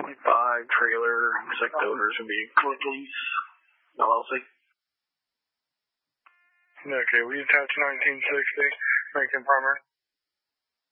trailer, except the owners would be Quickleys, LLC. Okay, we attach 1960, Lincoln Primary.